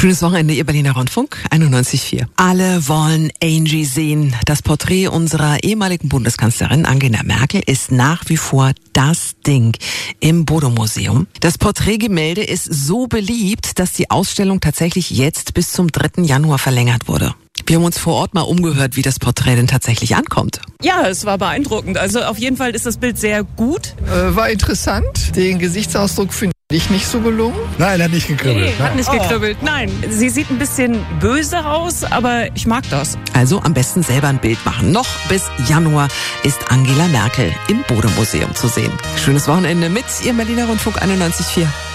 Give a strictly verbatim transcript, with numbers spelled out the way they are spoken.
Schönes Wochenende, Ihr Berliner Rundfunk einundneunzig Komma vier. Alle wollen Angie sehen. Das Porträt unserer ehemaligen Bundeskanzlerin Angela Merkel ist nach wie vor das Ding im Bode-Museum. Das Porträtgemälde ist so beliebt, dass die Ausstellung tatsächlich jetzt bis zum dritten Januar verlängert wurde. Wir haben uns vor Ort mal umgehört, wie das Porträt denn tatsächlich ankommt. Ja, es war beeindruckend. Also auf jeden Fall ist das Bild sehr gut. Äh, war interessant. Den Gesichtsausdruck finde ich nicht so gelungen. Nein, er hat nicht gekribbelt. Nee, hat nicht gekribbelt. Oh. Nein, sie sieht ein bisschen böse aus, aber ich mag das. Also am besten selber ein Bild machen. Noch bis Januar ist Angela Merkel im Bode-Museum zu sehen. Schönes Wochenende mit Ihrem Berliner Rundfunk einundneunzig Komma vier.